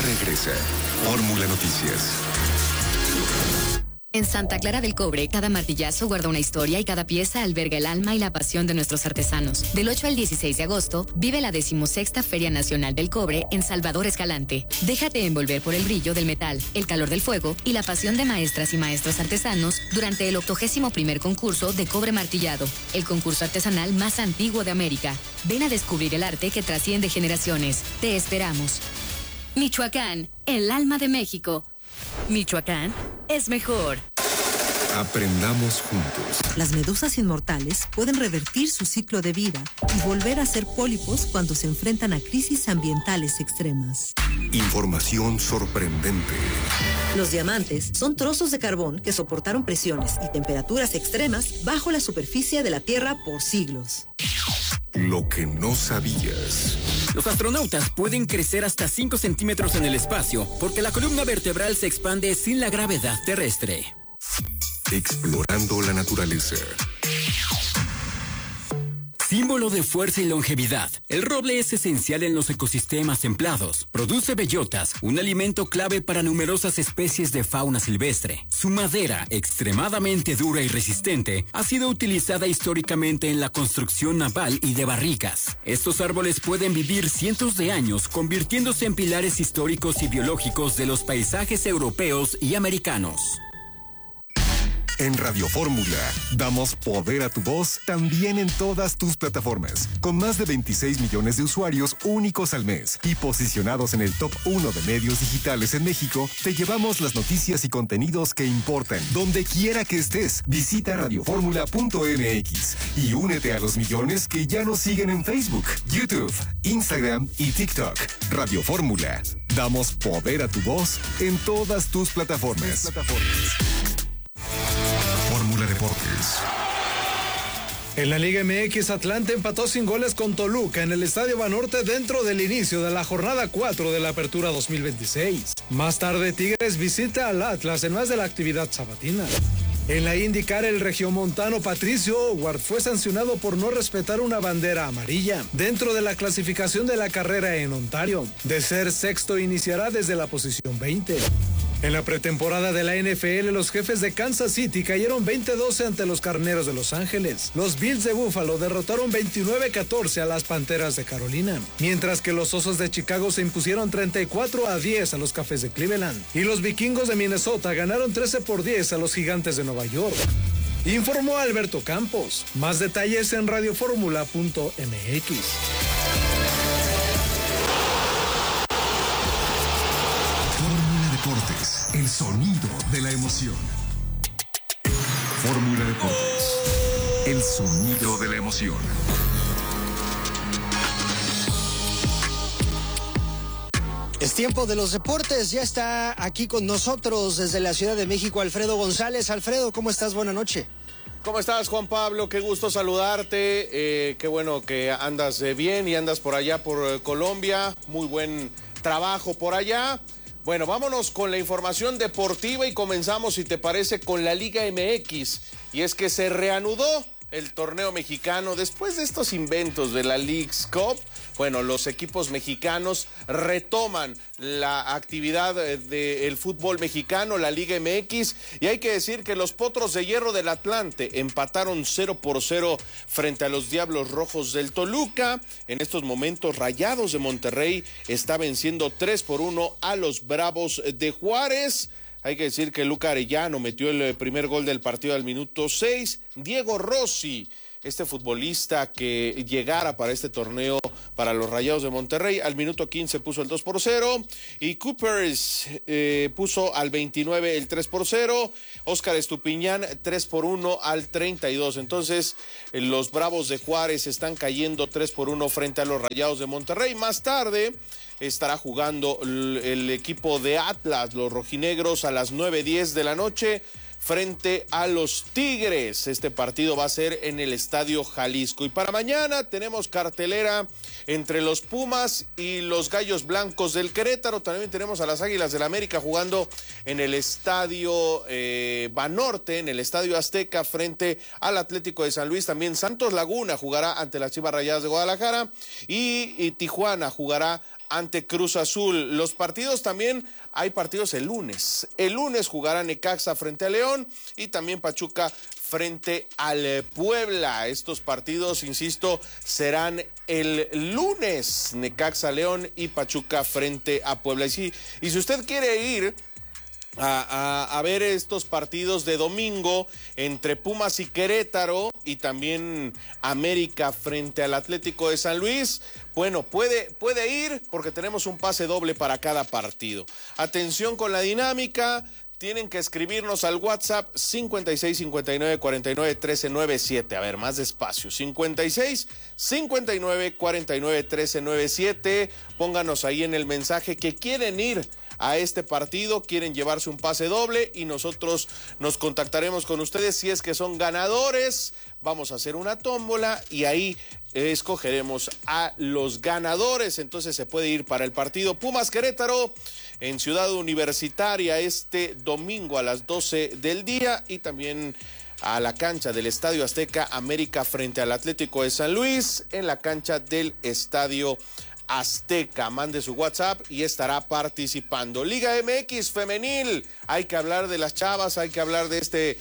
regresa. Fórmula Noticias. En Santa Clara del Cobre, cada martillazo guarda una historia y cada pieza alberga el alma y la pasión de nuestros artesanos. Del 8 al 16 de agosto, vive la 16ª Feria Nacional del Cobre en Salvador Escalante. Déjate envolver por el brillo del metal, el calor del fuego y la pasión de maestras y maestros artesanos durante el 81º concurso de cobre martillado, el concurso artesanal más antiguo de América. Ven a descubrir el arte que trasciende generaciones. Te esperamos. Michoacán, el alma de México. Michoacán es mejor. Aprendamos juntos. Las medusas inmortales pueden revertir su ciclo de vida y volver a ser pólipos cuando se enfrentan a crisis ambientales extremas. Información sorprendente. Los diamantes son trozos de carbón que soportaron presiones y temperaturas extremas bajo la superficie de la Tierra por siglos. Lo que no sabías. Los astronautas pueden crecer hasta 5 centímetros en el espacio porque la columna vertebral se expande sin la gravedad terrestre. Explorando la naturaleza. Símbolo de fuerza y longevidad, el roble es esencial en los ecosistemas templados. Produce bellotas, un alimento clave para numerosas especies de fauna silvestre. Su madera, extremadamente dura y resistente, ha sido utilizada históricamente en la construcción naval y de barricas. Estos árboles pueden vivir cientos de años, convirtiéndose en pilares históricos y biológicos de los paisajes europeos y americanos. En Radio Fórmula, damos poder a tu voz también en todas tus plataformas. Con más de 26 millones de usuarios únicos al mes y posicionados en el top 1 de medios digitales en México, te llevamos las noticias y contenidos que importan. Donde quiera que estés, visita radioformula.mx y únete a los millones que ya nos siguen en Facebook, YouTube, Instagram y TikTok. Radio Fórmula, damos poder a tu voz en todas tus plataformas. Fórmula Deportes. En la Liga MX, Atlante empató sin goles con Toluca en el Estadio Banorte dentro del inicio de la jornada 4 de la Apertura 2026. Más tarde, Tigres visita al Atlas en más de la actividad sabatina. En la IndyCar, el regiomontano Patricio Howard fue sancionado por no respetar una bandera amarilla dentro de la clasificación de la carrera en Ontario. De ser sexto, iniciará desde la posición 20. En la pretemporada de la NFL, los Jefes de Kansas City cayeron 20-12 ante los Carneros de Los Ángeles. Los Bills de Buffalo derrotaron 29-14 a las Panteras de Carolina, mientras que los Osos de Chicago se impusieron 34-10 a los Cafés de Cleveland. Y los Vikingos de Minnesota ganaron 13-10 a los Gigantes de Nueva York. Informó Alberto Campos. Más detalles en radioformula.mx. Deportes, el sonido de la emoción. Fórmula Deportes, el sonido de la emoción. Es tiempo de los deportes. Ya está aquí con nosotros desde la Ciudad de México Alfredo González. Alfredo, ¿cómo estás? Buenas noches. ¿Cómo estás, Juan Pablo? Qué gusto saludarte. Qué bueno que andas bien y andas por allá por Colombia. Muy buen trabajo por allá. Bueno, vámonos con la información deportiva y comenzamos, si te parece, con la Liga MX. Y es que se reanudó el torneo mexicano después de estos inventos de la Leagues Cup. Bueno, los equipos mexicanos retoman la actividad del fútbol mexicano, la Liga MX, y hay que decir que los Potros de Hierro del Atlante empataron 0-0 frente a los Diablos Rojos del Toluca. En estos momentos, Rayados de Monterrey está venciendo 3-1 a los Bravos de Juárez. Hay que decir que Luca Arellano metió el primer gol del partido al minuto 6. Diego Rossi, este futbolista que llegara para este torneo para los Rayados de Monterrey, al minuto 15 puso el 2-0, y Coopers puso al 29 el 3-0, Óscar Estupiñán 3-1 al 32. Entonces los Bravos de Juárez están cayendo 3-1 frente a los Rayados de Monterrey. Más tarde estará jugando el equipo de Atlas, los rojinegros, a las 9:10 de la noche frente a los Tigres. Este partido va a ser en el Estadio Jalisco. Y para mañana tenemos cartelera entre los Pumas y los Gallos Blancos del Querétaro. También tenemos a las Águilas del América jugando en el Estadio Banorte, en el Estadio Azteca, frente al Atlético de San Luis. También Santos Laguna jugará ante las Chivas Rayadas de Guadalajara y Tijuana jugará ante Cruz Azul. Los partidos también, hay partidos el lunes. El lunes jugará Necaxa frente a León y también Pachuca frente al Puebla. Estos partidos, insisto, serán el lunes. Necaxa, León y Pachuca frente a Puebla. Y si usted quiere ir a ver estos partidos de domingo entre Pumas y Querétaro y también América frente al Atlético de San Luis, bueno, puede ir porque tenemos un pase doble para cada partido. Atención con la dinámica. Tienen que escribirnos al WhatsApp 56 59 49 13 97. A ver, más despacio. 56 59 49 13 97. Pónganos ahí en el mensaje que quieren ir a este partido, quieren llevarse un pase doble y nosotros nos contactaremos con ustedes si es que son ganadores. Vamos a hacer una tómbola y ahí escogeremos a los ganadores. Entonces se puede ir para el partido Pumas Querétaro en Ciudad Universitaria este domingo a las 12 del día y también a la cancha del Estadio Azteca América frente al Atlético de San Luis en la cancha del Estadio Azteca. Mande su WhatsApp y estará participando. Liga MX femenil, hay que hablar de las chavas, hay que hablar de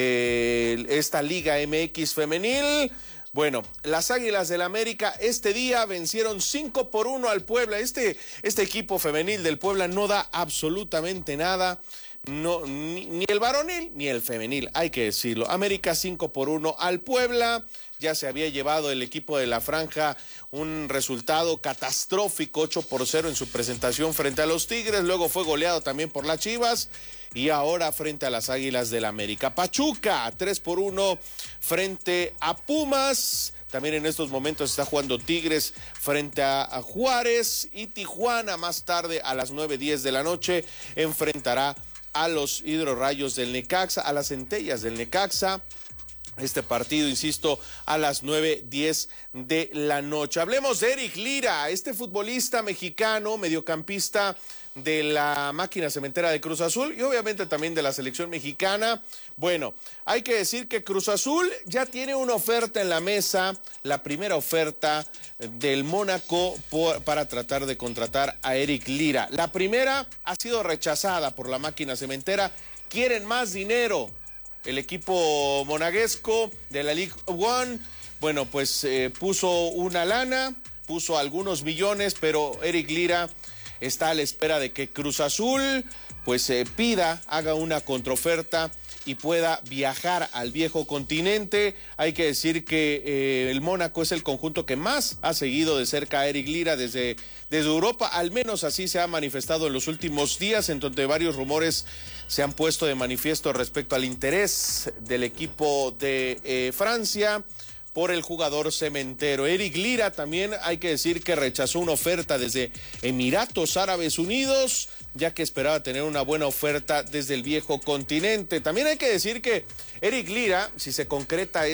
esta Liga MX femenil. Bueno, las Águilas del América este día vencieron 5-1 al Puebla. Este equipo femenil del Puebla no da absolutamente nada. No, ni el varonil ni el femenil, hay que decirlo. América 5-1 al Puebla. Ya se había llevado el equipo de la Franja un resultado catastrófico, 8-0 en su presentación frente a los Tigres. Luego fue goleado también por las Chivas. Y ahora frente a las Águilas del América. Pachuca, 3-1 frente a Pumas. También en estos momentos está jugando Tigres frente a Juárez. Y Tijuana más tarde a las 9:10 de la noche enfrentará a los Hidrorrayos del Necaxa, a las Centellas del Necaxa. Este partido, insisto, a las 9:10 de la noche. Hablemos de Eric Lira, este futbolista mexicano, mediocampista de la máquina cementera de Cruz Azul y obviamente también de la selección mexicana. Bueno, hay que decir que Cruz Azul ya tiene una oferta en la mesa, la primera oferta del Mónaco para tratar de contratar a Eric Lira. La primera ha sido rechazada por la máquina cementera, quieren más dinero. El equipo monegasco de la League One, bueno, pues puso una lana, puso algunos millones, pero Eric Lira está a la espera de que Cruz Azul pues haga una contraoferta y pueda viajar al viejo continente. Hay que decir que el Mónaco es el conjunto que más ha seguido de cerca a Eric Lira desde Europa, al menos así se ha manifestado en los últimos días, en donde varios rumores se han puesto de manifiesto respecto al interés del equipo de Francia por el jugador cementero. Eric Lira también hay que decir que rechazó una oferta desde Emiratos Árabes Unidos, ya que esperaba tener una buena oferta desde el viejo continente. También hay que decir que Eric Lira, si se concreta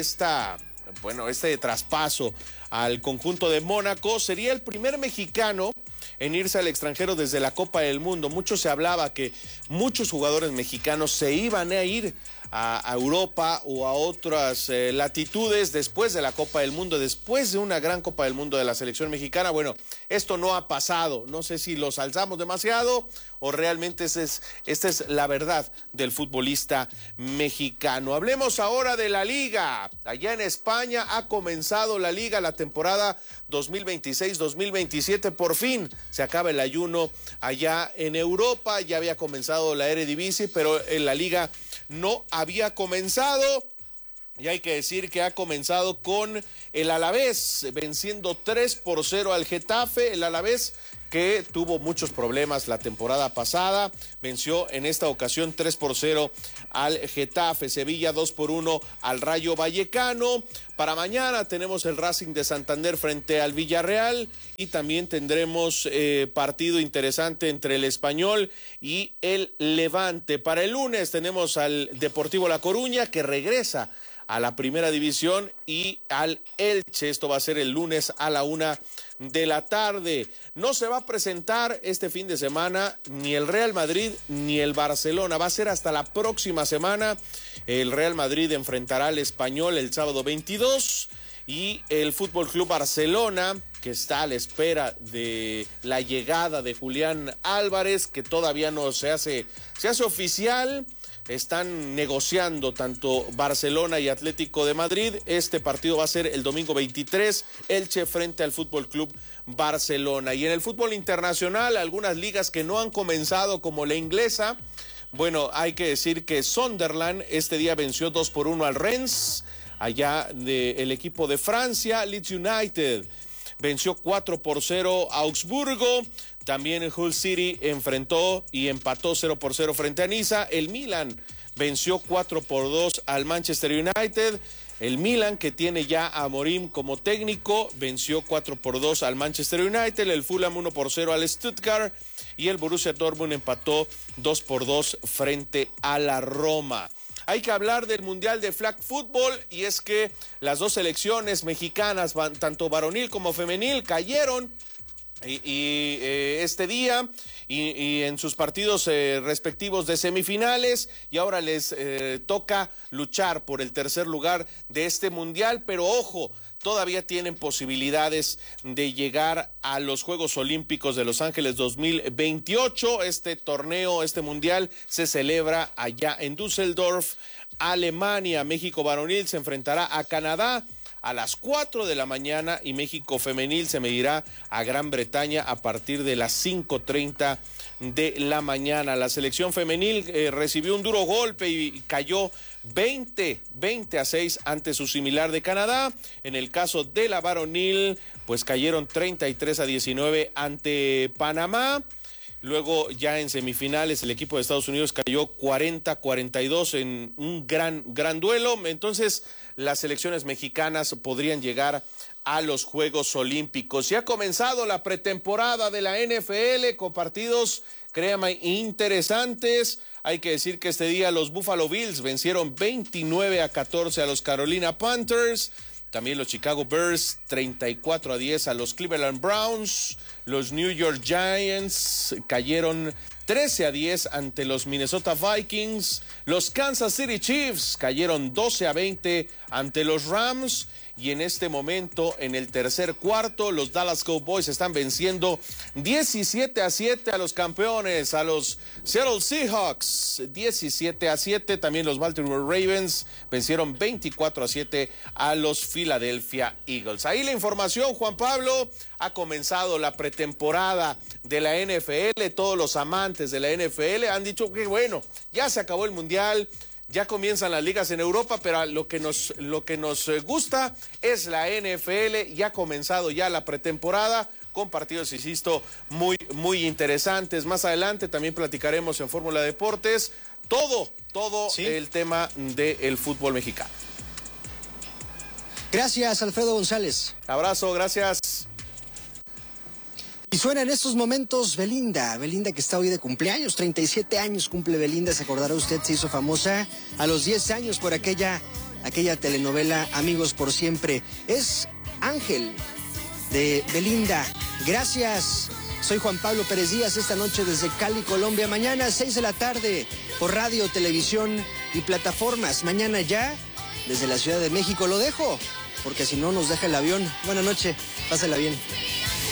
este traspaso al conjunto de Mónaco, sería el primer mexicano en irse al extranjero desde la Copa del Mundo. Mucho se hablaba que muchos jugadores mexicanos se iban a ir a Europa o a otras latitudes después de la Copa del Mundo, después de una gran Copa del Mundo de la selección mexicana. Bueno, esto no ha pasado. No sé si los alzamos demasiado o realmente esta es la verdad del futbolista mexicano. Hablemos ahora de la Liga. Allá en España ha comenzado la Liga, la temporada 2026-2027. Por fin se acaba el ayuno allá en Europa. Ya había comenzado la Eredivisie, pero en la Liga no había comenzado. Y hay que decir que ha comenzado con el Alavés venciendo 3-0 al Getafe. El Alavés, que tuvo muchos problemas la temporada pasada, venció en esta ocasión 3-0 al Getafe. Sevilla 2-1 al Rayo Vallecano. Para mañana tenemos el Racing de Santander frente al Villarreal y también tendremos partido interesante entre el Español y el Levante. Para el lunes tenemos al Deportivo La Coruña, que regresa a la primera división, y al Elche. Esto va a ser el lunes a la 1 de la tarde. No se va a presentar este fin de semana ni el Real Madrid ni el Barcelona. Va a ser hasta la próxima semana. El Real Madrid enfrentará al Español el sábado 22 y el Fútbol Club Barcelona, que está a la espera de la llegada de Julián Álvarez, que todavía no se hace oficial. Están negociando tanto Barcelona y Atlético de Madrid. Este partido va a ser el domingo 23, Elche frente al Fútbol Club Barcelona. Y en el fútbol internacional, algunas ligas que no han comenzado, como la inglesa. Bueno, hay que decir que Sunderland este día venció 2-1 al Rennes, allá del equipo de Francia. Leeds United venció 4-0 a Augsburgo. También Hull City enfrentó y empató 0-0 frente a Niza. El Milan venció 4-2 al Manchester United. El Milan, que tiene ya a Amorim como técnico, venció 4-2 al Manchester United. El Fulham 1-0 al Stuttgart. Y el Borussia Dortmund empató 2-2 frente a la Roma. Hay que hablar del Mundial de Flag Football, y es que las dos selecciones mexicanas, tanto varonil como femenil, cayeron este día y en sus partidos respectivos de semifinales, y ahora les toca luchar por el tercer lugar de este mundial, pero ojo, todavía tienen posibilidades de llegar a los Juegos Olímpicos de Los Ángeles 2028. Este torneo, este mundial, se celebra allá en Düsseldorf, Alemania. México varonil se enfrentará a Canadá a las 4 de la mañana y México femenil se medirá a Gran Bretaña a partir de las 5:30 de la mañana. La selección femenil recibió un duro golpe y cayó 20-6 ante su similar de Canadá. En el caso de la varonil, pues cayeron 33-19 ante Panamá. Luego ya en semifinales el equipo de Estados Unidos cayó 40-42 en un gran duelo. Entonces las selecciones mexicanas podrían llegar a los Juegos Olímpicos. Ya ha comenzado la pretemporada de la NFL con partidos, créanme, interesantes. Hay que decir que este día los Buffalo Bills vencieron 29-14 a los Carolina Panthers. También los Chicago Bears 34-10 a los Cleveland Browns. Los New York Giants cayeron 13-10 ante los Minnesota Vikings. Los Kansas City Chiefs cayeron 12-20 ante los Rams. Y en este momento, en el tercer cuarto, los Dallas Cowboys están venciendo 17-7 a los campeones, a los Seattle Seahawks, 17-7. También los Baltimore Ravens vencieron 24-7 a los Philadelphia Eagles. Ahí la información, Juan Pablo. Ha comenzado la pretemporada de la NFL. Todos los amantes de la NFL han dicho que bueno, ya se acabó el Mundial. Ya comienzan las ligas en Europa, pero lo que nos gusta es la NFL. Ya ha comenzado ya la pretemporada con partidos, insisto, muy interesantes. Más adelante también platicaremos en Fórmula Deportes todo ¿sí? El tema del fútbol mexicano. Gracias, Alfredo González. Abrazo, gracias. Y suena en estos momentos Belinda que está hoy de cumpleaños, 37 años cumple Belinda, se acordará usted, se hizo famosa a los 10 años por aquella telenovela Amigos por Siempre. Es Ángel de Belinda. Gracias, soy Juan Pablo Pérez Díaz, esta noche desde Cali, Colombia. Mañana 6 de la tarde por radio, televisión y plataformas. Mañana ya desde la Ciudad de México. Lo dejo porque si no nos deja el avión. Buenas noches, pásela bien.